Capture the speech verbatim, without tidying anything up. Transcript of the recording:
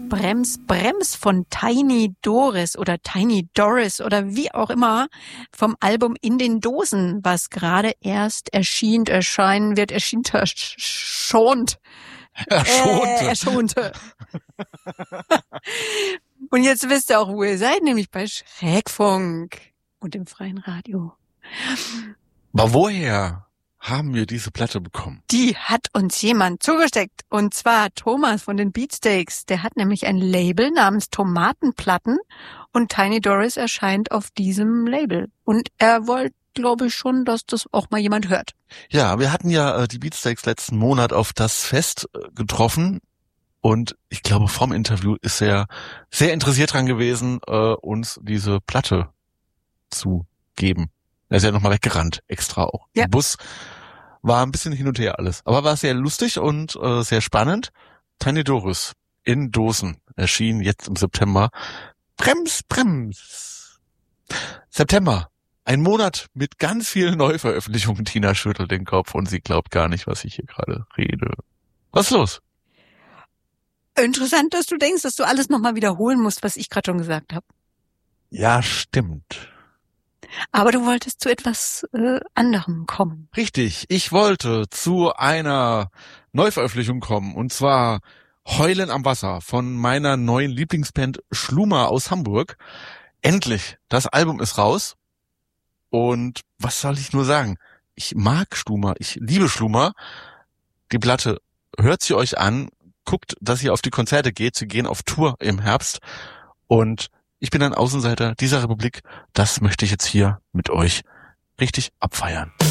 Brems, Brems von Tiny Doris oder Tiny Doris oder wie auch immer vom Album In den Dosen, was gerade erst erschien, erscheinen wird, erschien, erschont. Erschonte. Äh, erschonte. Und jetzt wisst ihr auch, wo ihr seid, nämlich bei Schrägfunk und im freien Radio. Aber woher haben wir diese Platte bekommen? Die hat uns jemand zugesteckt. Und zwar Thomas von den Beatsteaks. Der hat nämlich ein Label namens Tomatenplatten und Tiny Doris erscheint auf diesem Label. Und er wollte, glaube ich, schon, dass das auch mal jemand hört. Ja, wir hatten ja äh, die Beatsteaks letzten Monat auf das Fest äh, getroffen. Und ich glaube, vom Interview ist er sehr interessiert dran gewesen, äh, uns diese Platte zu geben. Er ist ja nochmal weggerannt, extra auch. Ja. Im Bus war ein bisschen hin und her alles. Aber war sehr lustig und äh, sehr spannend. Tiny Doris in Dosen erschien jetzt im September. Brems, Brems. September. Ein Monat mit ganz vielen Neuveröffentlichungen. Tina schüttelt den Kopf und sie glaubt gar nicht, was ich hier gerade rede. Was ist los? Interessant, dass du denkst, dass du alles nochmal wiederholen musst, was ich gerade schon gesagt habe. Ja, stimmt. Aber du wolltest zu etwas äh, anderem kommen. Richtig, ich wollte zu einer Neuveröffentlichung kommen, und zwar Heulen am Wasser von meiner neuen Lieblingsband Schluma aus Hamburg. Endlich, das Album ist raus und was soll ich nur sagen? Ich mag Schluma, ich liebe Schluma. Die Platte hört sie euch an, guckt, dass ihr auf die Konzerte geht, sie gehen auf Tour im Herbst und ich bin ein Außenseiter dieser Republik. Das möchte ich jetzt hier mit euch richtig abfeiern.